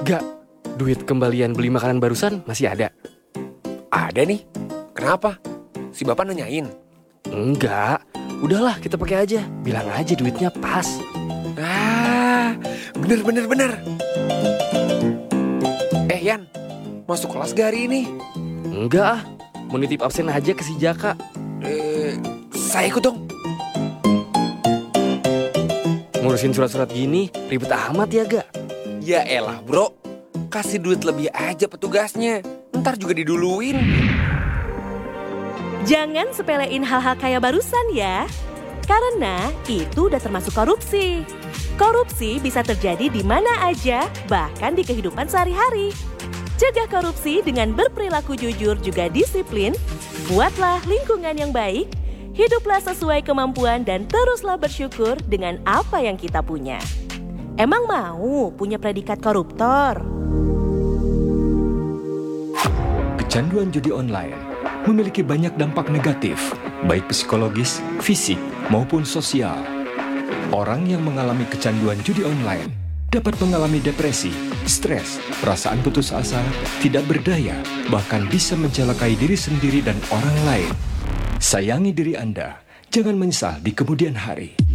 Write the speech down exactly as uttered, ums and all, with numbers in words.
Gak, duit kembalian beli makanan barusan masih ada. Ada nih. Kenapa? Si bapak nanyain? Enggak, udahlah kita pakai aja. Bilang aja duitnya pas. Ah, bener bener bener. Eh Yan, masuk kelas gak hari ini? Enggak ah, mau nitip absen aja ke si Jaka. Eh, saya ikut dong. Ngurusin surat-surat gini ribet amat ya gak? Ya elah bro, kasih duit lebih aja petugasnya. Ntar juga diduluin. Jangan sepelein hal-hal kayak barusan ya. Karena itu udah termasuk korupsi. Korupsi bisa terjadi di mana aja, bahkan di kehidupan sehari-hari. Cegah korupsi dengan berperilaku jujur juga disiplin. Buatlah lingkungan yang baik. Hiduplah sesuai kemampuan dan teruslah bersyukur dengan apa yang kita punya. Emang mau punya predikat koruptor? Kecanduan judi online memiliki banyak dampak negatif, baik psikologis, fisik, maupun sosial. Orang yang mengalami kecanduan judi online dapat mengalami depresi, stres, perasaan putus asa, tidak berdaya, bahkan bisa mencelakai diri sendiri dan orang lain. Sayangi diri Anda, jangan menyesal di kemudian hari.